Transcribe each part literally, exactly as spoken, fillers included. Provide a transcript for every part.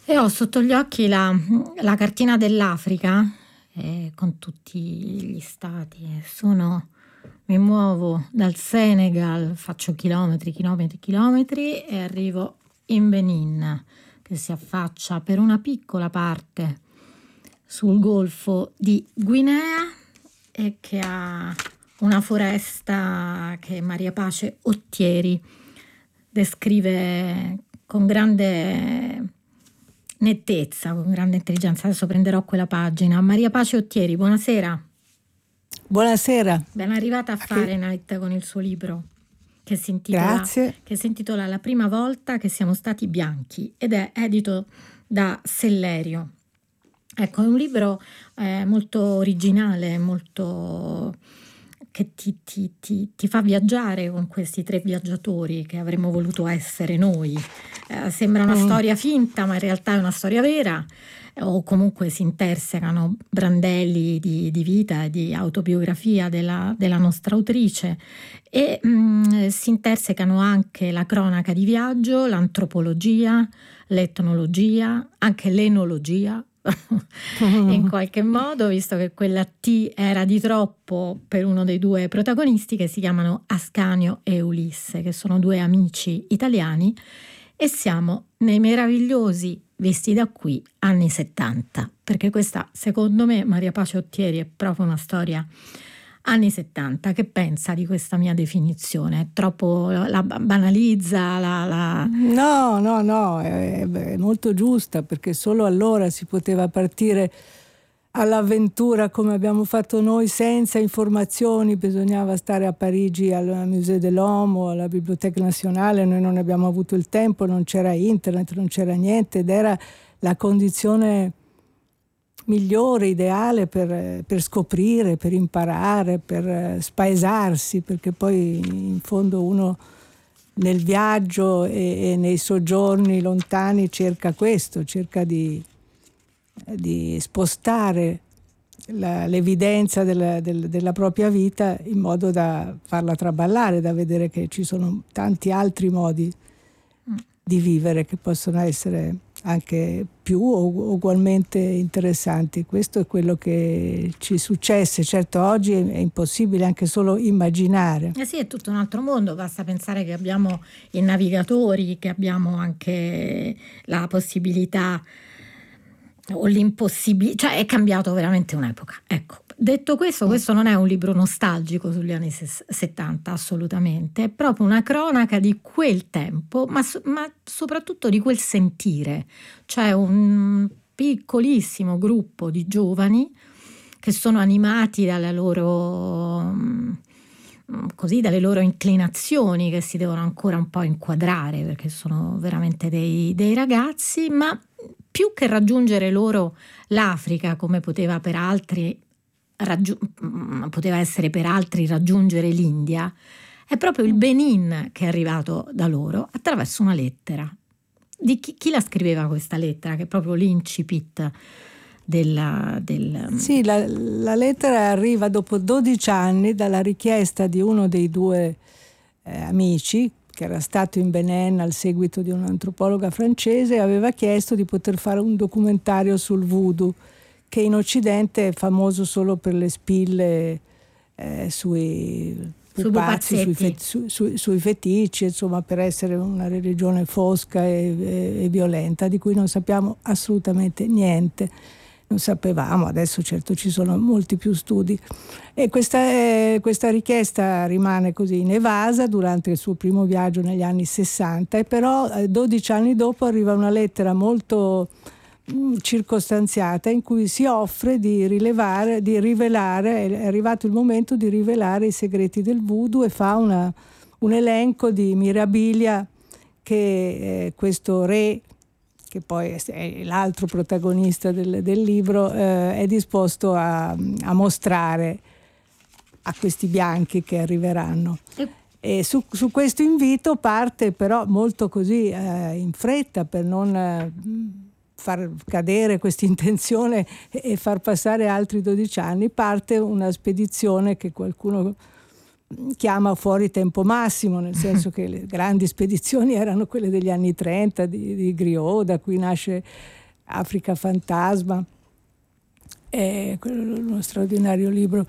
E ho sotto gli occhi la, la cartina dell'Africa eh, con tutti gli stati. Sono, mi muovo dal Senegal, faccio chilometri, chilometri, chilometri e arrivo in Benin, che si affaccia per una piccola parte sul golfo di Guinea e che ha una foresta che Maria Pace Ottieri descrive con grande nettezza, con grande intelligenza. Adesso prenderò quella pagina. Maria Pace Ottieri, buonasera. Buonasera. Ben arrivata a Fahrenheit con il suo libro che si intitola, Grazie. che si intitola La prima volta che siamo stati bianchi ed è edito da Sellerio. Ecco, è un libro eh, molto originale, molto che ti, ti, ti, ti fa viaggiare con questi tre viaggiatori che avremmo voluto essere noi. Eh, sembra una mm. storia finta, ma in realtà è una storia vera, o comunque si intersecano brandelli di, di vita e di autobiografia della, della nostra autrice e mh, si intersecano anche la cronaca di viaggio, l'antropologia, l'etnologia, anche l'enologia, in qualche modo, visto che quella T era di troppo per uno dei due protagonisti, che si chiamano Ascanio e Ulisse, che sono due amici italiani, e siamo nei meravigliosi, visti da qui, anni settanta, perché questa, secondo me, Maria Pace Ottieri è proprio una storia anni settanta. Che pensa di questa mia definizione? È troppo, la banalizza? La, la... No, no, no, è, è molto giusta, perché solo allora si poteva partire all'avventura come abbiamo fatto noi, senza informazioni. Bisognava stare a Parigi al Musée de l'Homme, alla Bibliothèque Nationale. Noi non abbiamo avuto il tempo, non c'era internet, non c'era niente, ed era la condizione migliore, ideale per, per scoprire, per imparare, per spaesarsi, perché poi in fondo uno nel viaggio e, e nei soggiorni lontani cerca questo, cerca di, di spostare la, l'evidenza della, del, della propria vita in modo da farla traballare, da vedere che ci sono tanti altri modi di vivere che possono essere anche più o ugualmente interessanti. Questo è quello che ci successe. Certo, oggi è impossibile anche solo immaginare. Eh sì, è tutto un altro mondo, basta pensare che abbiamo i navigatori, che abbiamo anche la possibilità o l'impossibilità, cioè è cambiato veramente un'epoca. Ecco, detto questo, questo non è un libro nostalgico sugli anni settanta, assolutamente, è proprio una cronaca di quel tempo, ma, ma soprattutto di quel sentire. C'è un piccolissimo gruppo di giovani che sono animati dalle loro, così, dalle loro inclinazioni, che si devono ancora un po' inquadrare, perché sono veramente dei, dei ragazzi, ma più che raggiungere loro l'Africa, come poteva per altri raggiu- poteva essere per altri raggiungere l'India, è proprio il Benin che è arrivato da loro attraverso una lettera. Di chi, chi la scriveva questa lettera, che è proprio l'incipit della, del... Sì, la, la lettera arriva dopo dodici anni dalla richiesta di uno dei due eh, amici, che era stato in Benin al seguito di un'antropologa francese, e aveva chiesto di poter fare un documentario sul voodoo, che in Occidente è famoso solo per le spille eh, sui pupazzi, sui, fe- su, su, sui feticci, insomma, per essere una religione fosca e, e, e violenta, di cui non sappiamo assolutamente niente. Non sapevamo, adesso certo ci sono molti più studi. E questa, eh, questa richiesta rimane così inevasa durante il suo primo viaggio negli anni sessanta, e però eh, dodici anni dopo arriva una lettera molto mh, circostanziata in cui si offre di rilevare, di rivelare, è arrivato il momento di rivelare i segreti del voodoo, e fa una, un elenco di mirabilia che eh, questo re, che poi è l'altro protagonista del, del libro, eh, è disposto a, a mostrare a questi bianchi che arriveranno. E su, su questo invito parte, però molto così eh, in fretta, per non eh, far cadere questa intenzione e far passare altri dodici anni, parte una spedizione che qualcuno chiama fuori tempo massimo, nel senso che le grandi spedizioni erano quelle degli anni trenta di, di Griot, da cui nasce Africa Fantasma, è uno straordinario libro.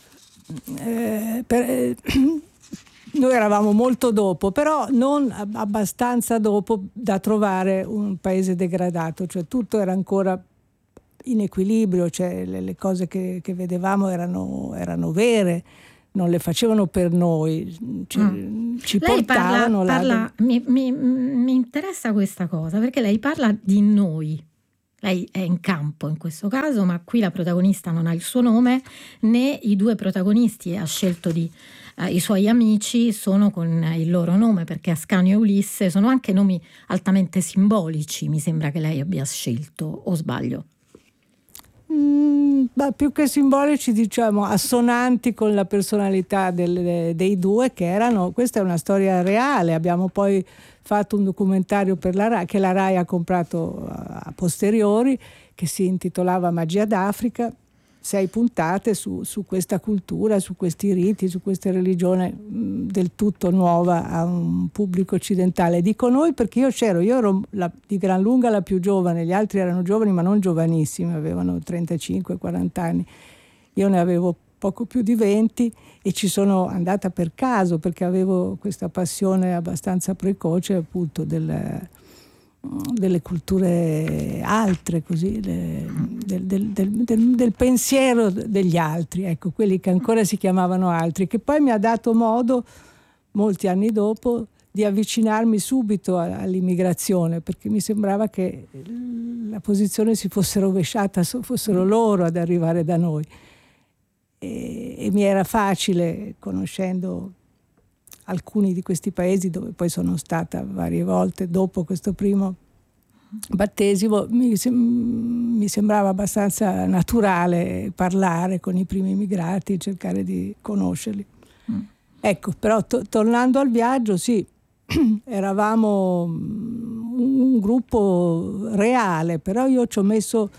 Eh, per, eh, noi eravamo molto dopo, però non abbastanza dopo da trovare un paese degradato, cioè tutto era ancora in equilibrio, cioè le, le cose che, che vedevamo erano, erano vere, non le facevano per noi, ci, mm. ci lei portavano parla, là. parla, mi, mi, mi interessa questa cosa, perché lei parla di noi. Lei è in campo in questo caso, ma qui la protagonista non ha il suo nome, né i due protagonisti ha scelto di... Eh, i suoi amici sono con il loro nome, perché Ascanio e Ulisse sono anche nomi altamente simbolici, mi sembra che lei abbia scelto, o sbaglio? Mm, beh, più che simbolici, diciamo assonanti con la personalità delle, dei due, che erano, questa è una storia reale, abbiamo poi fatto un documentario per la Rai, che la Rai ha comprato a posteriori, che si intitolava Magia d'Africa, sei puntate su, su questa cultura, su questi riti, su questa religione mh, del tutto nuova a un pubblico occidentale. Dico noi perché io c'ero, io ero la, di gran lunga la più giovane, gli altri erano giovani ma non giovanissimi, avevano trentacinque quaranta anni, io ne avevo poco più di venti e ci sono andata per caso perché avevo questa passione abbastanza precoce appunto del... delle culture altre, così, le, del, del, del, del pensiero degli altri, ecco, quelli che ancora si chiamavano altri, che poi mi ha dato modo, molti anni dopo, di avvicinarmi subito all'immigrazione, perché mi sembrava che la posizione si fosse rovesciata, fossero loro ad arrivare da noi. E, e mi era facile, conoscendo alcuni di questi paesi dove poi sono stata varie volte dopo questo primo battesimo, mi, mi sembrava abbastanza naturale parlare con i primi immigrati e cercare di conoscerli. Mm. Ecco, però to- tornando al viaggio, sì, eravamo un, un gruppo reale, però io ci ho messo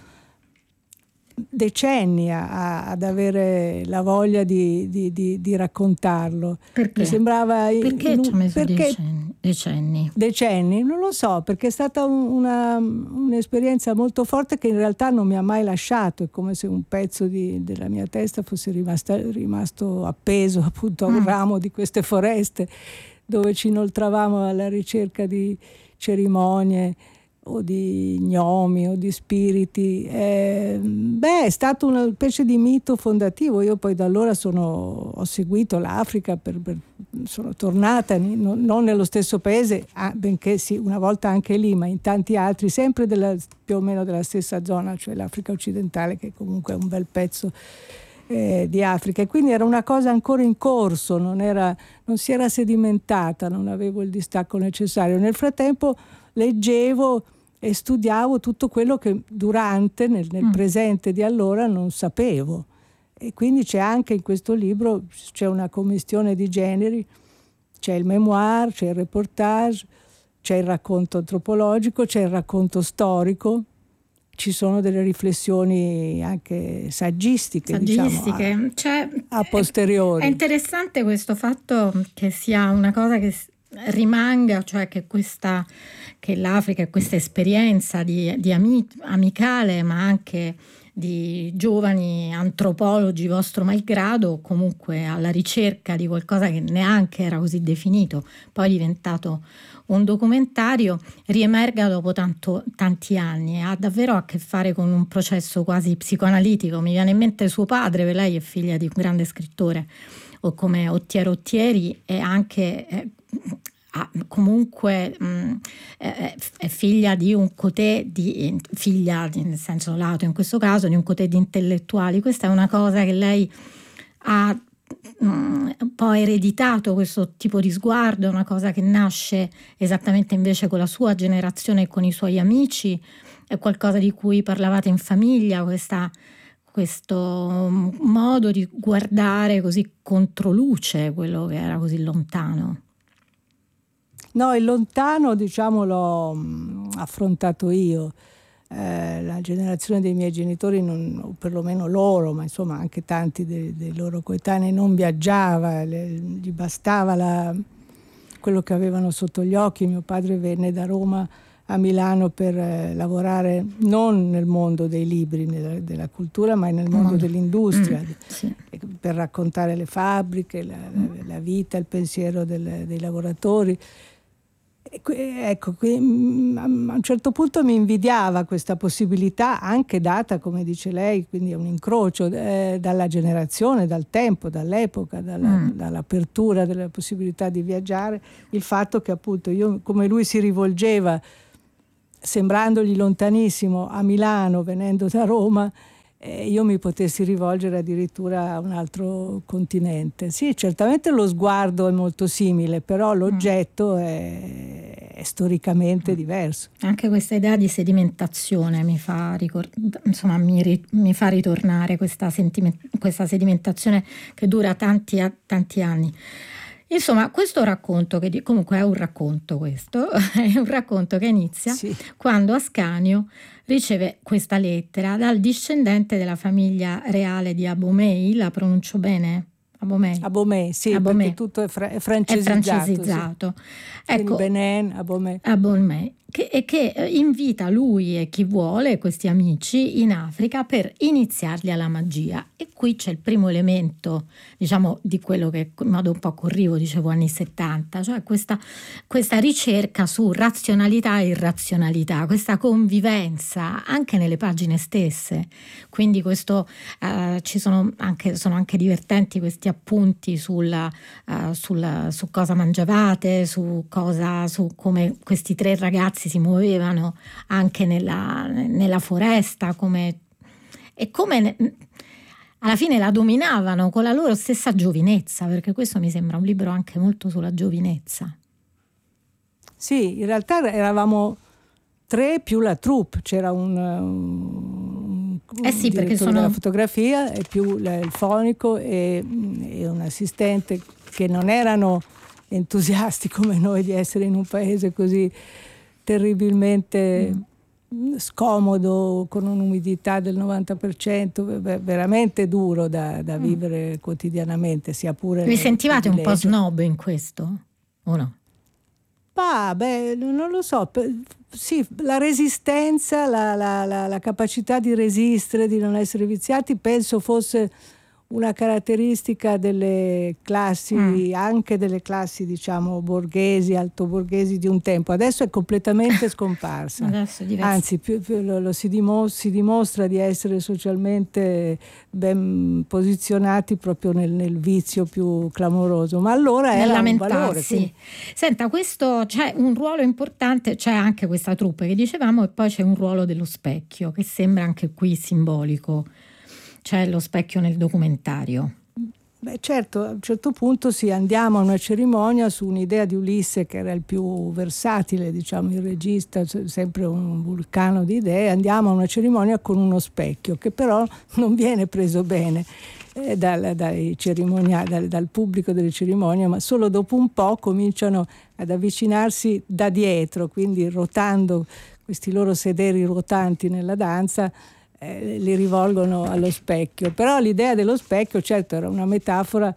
decenni a, ad avere la voglia di, di, di, di raccontarlo. Perché? Mi sembrava perché in, ci ha messo perché, decenni, decenni? Decenni? Non lo so, perché è stata una, un'esperienza molto forte che in realtà non mi ha mai lasciato. È come se un pezzo di, della mia testa fosse rimasta, rimasto appeso appunto a un mm. ramo di queste foreste dove ci inoltravamo alla ricerca di cerimonie o di gnomi o di spiriti. Eh, beh, è stato una specie di mito fondativo. Io poi da allora sono, ho seguito l'Africa, per, per, sono tornata non, non nello stesso paese, ah, benché sì, una volta anche lì, ma in tanti altri, sempre della, più o meno della stessa zona, cioè l'Africa occidentale, che comunque è un bel pezzo eh, di Africa. E quindi era una cosa ancora in corso, non, era, non si era sedimentata, non avevo il distacco necessario. Nel frattempo leggevo e studiavo tutto quello che durante, nel, nel mm. presente di allora, non sapevo. E quindi c'è anche in questo libro, c'è una commistione di generi, c'è il memoir, c'è il reportage, c'è il racconto antropologico, c'è il racconto storico, ci sono delle riflessioni anche saggistiche, saggistiche. diciamo, a, cioè, a posteriori. È interessante questo fatto che sia una cosa che rimanga, cioè che questa che l'Africa è questa esperienza di, di ami, amicale, ma anche di giovani antropologi vostro malgrado, comunque alla ricerca di qualcosa che neanche era così definito, poi è diventato un documentario, riemerga dopo tanto, tanti anni e ha davvero a che fare con un processo quasi psicoanalitico. Mi viene in mente suo padre, per lei è figlia di un grande scrittore, o come Ottiero Ottieri, e anche eh, Ah, comunque mh, è, è figlia di un cotè di figlia nel senso lato in questo caso di un cotè di intellettuali. Questa è una cosa che lei ha mh, un po' ereditato, questo tipo di sguardo, è una cosa che nasce esattamente invece con la sua generazione e con i suoi amici, è qualcosa di cui parlavate in famiglia, questa questo modo di guardare così controluce quello che era così lontano. No, il lontano, diciamo, l'ho affrontato io. Eh, la generazione dei miei genitori, non, o perlomeno loro, ma insomma anche tanti dei, dei loro coetanei, non viaggiava, le, gli bastava la, quello che avevano sotto gli occhi. Mio padre venne da Roma a Milano per eh, lavorare non nel mondo dei libri, nella, della cultura, ma nel mondo mm. dell'industria, mm, sì. per raccontare le fabbriche, la, mm. la, la vita, il pensiero del, dei lavoratori. E, ecco, qui, a un certo punto mi invidiava questa possibilità, anche data, come dice lei, quindi è un incrocio eh, dalla generazione, dal tempo, dall'epoca, dalla, mm. dall'apertura della possibilità di viaggiare, il fatto che appunto io, come lui si rivolgeva, sembrandogli lontanissimo, a Milano, venendo da Roma, eh, io mi potessi rivolgere addirittura a un altro continente. Sì, certamente lo sguardo è molto simile, però l'oggetto mm. è, è storicamente mm. diverso. Anche questa idea di sedimentazione mi fa ricord- insomma mi, ri- mi fa ritornare questa, sentiment- questa sedimentazione che dura tanti, a- tanti anni. Insomma, questo racconto, che comunque è un racconto questo, è un racconto che inizia sì. quando Ascanio riceve questa lettera dal discendente della famiglia reale di Abomey, la pronuncio bene? Abomey. Abomey, sì, Abomey. Perché tutto è, fra- è francesizzato. È francesizzato. Sì. Ecco, Benin, Abomey. Abomey. Che, e che invita lui e chi vuole, questi amici, in Africa per iniziarli alla magia. E qui c'è il primo elemento, diciamo, di quello che in modo un po' corrivo dicevo anni settanta, cioè questa, questa ricerca su razionalità e irrazionalità, questa convivenza anche nelle pagine stesse. Quindi questo eh, ci sono anche, sono anche divertenti questi appunti sulla, uh, sulla, su cosa mangiavate, su cosa, su come questi tre ragazzi si muovevano anche nella, nella foresta, come, e come ne, alla fine la dominavano con la loro stessa giovinezza, perché questo mi sembra un libro anche molto sulla giovinezza. Sì, in realtà eravamo tre più la troupe, c'era un, un, un eh sì, perché sono della fotografia e più il fonico e, e un assistente che non erano entusiasti come noi di essere in un paese così terribilmente mm. scomodo, con un'umidità del novanta per cento, veramente duro da, da mm. vivere quotidianamente, sia pure... Vi sentivate un po' snob in questo, o no? Ah, beh, non lo so, sì, la resistenza, la, la, la, la capacità di resistere, di non essere viziati, penso fosse una caratteristica delle classi, mm. anche delle classi diciamo borghesi, altoborghesi di un tempo. Adesso è completamente scomparsa. Adesso Anzi, più, più lo, lo si, dimostra, si dimostra di essere socialmente ben posizionati proprio nel, nel vizio più clamoroso. Ma allora era un valore. Quindi... Senta, questo c'è un ruolo importante, c'è anche questa troupe che dicevamo, e poi c'è un ruolo dello specchio che sembra anche qui simbolico. C'è lo specchio nel documentario. Beh, certo, a un certo punto sì, andiamo a una cerimonia su un'idea di Ulisse che era il più versatile, diciamo, il regista, sempre un vulcano di idee. Andiamo a una cerimonia con uno specchio che però non viene preso bene eh, dal, dai cerimoniali, dal, dal pubblico delle cerimonie, ma solo dopo un po' cominciano ad avvicinarsi da dietro, quindi ruotando questi loro sederi ruotanti nella danza. Eh, li rivolgono allo specchio, però l'idea dello specchio certo era una metafora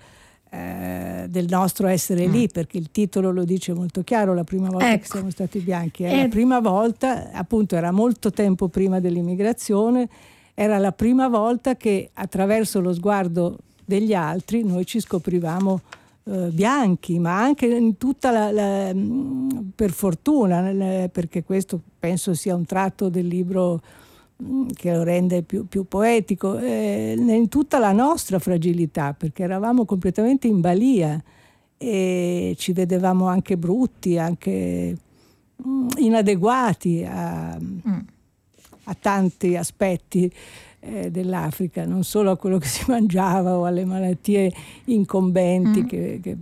eh, del nostro essere mm. lì, perché il titolo lo dice molto chiaro, la prima volta ecco. che siamo stati bianchi, è eh. la prima volta, appunto era molto tempo prima dell'immigrazione, era la prima volta che attraverso lo sguardo degli altri noi ci scoprivamo eh, bianchi, ma anche in tutta la, la per fortuna, perché questo penso sia un tratto del libro che lo rende più, più poetico, eh, in tutta la nostra fragilità, perché eravamo completamente in balia e ci vedevamo anche brutti, anche mm, inadeguati a, mm. a tanti aspetti eh, dell'Africa, non solo a quello che si mangiava o alle malattie incombenti. Mm. Che, che,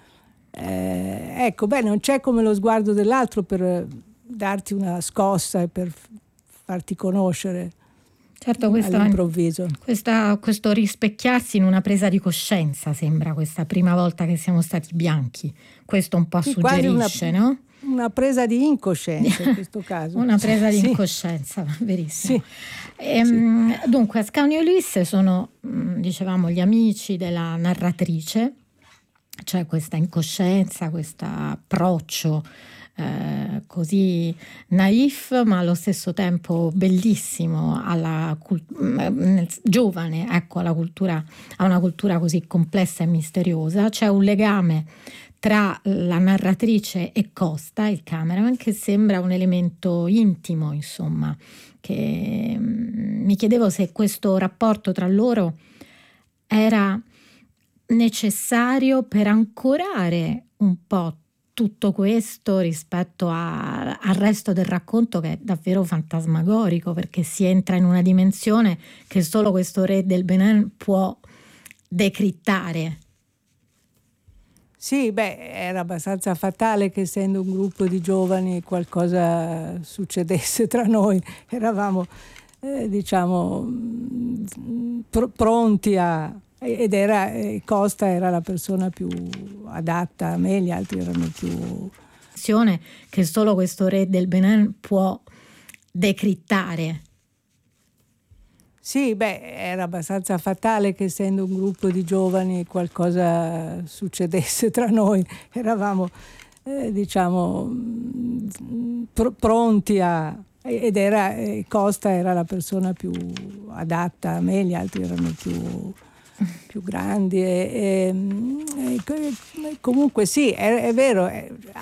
eh, ecco, beh, non c'è come lo sguardo dell'altro per darti una scossa e per farti conoscere certo, questa, all'improvviso. Questa, questo rispecchiarsi in una presa di coscienza sembra questa prima volta che siamo stati bianchi. Questo un po' sì, suggerisce, una, no? Una presa di incoscienza in questo caso. Una presa di sì. incoscienza, verissimo. Sì. Ehm, sì. Dunque, Ascanio e Ulisse sono, dicevamo, gli amici della narratrice c'è questa incoscienza, questo approccio eh, così naif ma allo stesso tempo bellissimo alla cult- nel- giovane, ecco, alla cultura, a una cultura così complessa e misteriosa. C'è un legame tra la narratrice e Costa, il cameraman, che sembra un elemento intimo, insomma, che mm, mi chiedevo se questo rapporto tra loro era necessario per ancorare un po' tutto questo rispetto a- al resto del racconto, che è davvero fantasmagorico, perché si entra in una dimensione che solo questo re del Benin può decrittare. Sì, beh, era abbastanza fatale che essendo un gruppo di giovani qualcosa succedesse tra noi. Eravamo, eh, diciamo, mh, pr- pronti a... ed era eh, Costa era la persona più adatta a me, gli altri erano più... Che solo questo re del Benin può decrittare. Sì, beh, era abbastanza fatale che essendo un gruppo di giovani qualcosa succedesse tra noi. Eravamo, eh, diciamo, mh, pr- pronti a... ed era eh, Costa era la persona più adatta a me, gli altri erano più, più grandi. E, e, e comunque sì, è, è vero,